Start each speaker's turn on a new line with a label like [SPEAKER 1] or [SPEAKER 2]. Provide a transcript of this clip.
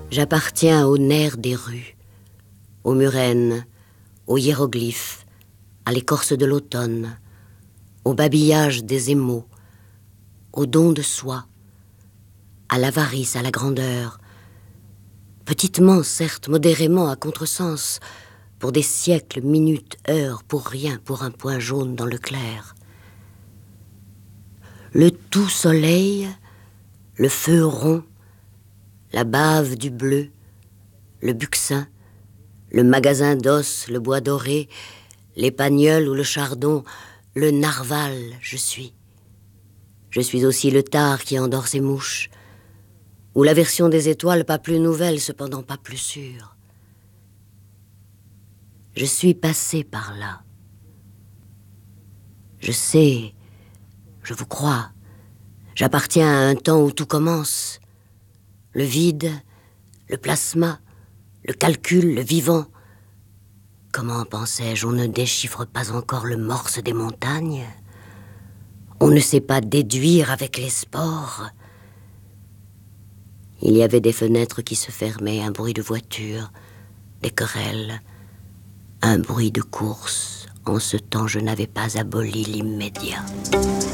[SPEAKER 1] J'appartiens aux nerfs des rues, aux murènes, aux hiéroglyphes, à l'écorce de l'automne, au babillage des émaux, au don de soi, à l'avarice, à la grandeur, petitement, certes, modérément, à contresens, pour des siècles, minutes, heures, pour rien, pour un point jaune dans le clair. Le tout soleil, le feu rond, la bave du bleu, le buxin, le magasin d'os, le bois doré, les pagneuls ou le chardon, le narval, je suis. Je suis aussi le tare qui endort ses mouches, ou la version des étoiles pas plus nouvelle, cependant pas plus sûre. Je suis passé par là. Je sais, je vous crois, j'appartiens à un temps où tout commence. Le vide, le plasma, le calcul, le vivant. Comment pensais-je, on ne déchiffre pas encore le morse des montagnes? On ne sait pas déduire avec les spores. Il y avait des fenêtres qui se fermaient, un bruit de voiture, des querelles, un bruit de course. En ce temps, je n'avais pas aboli l'immédiat.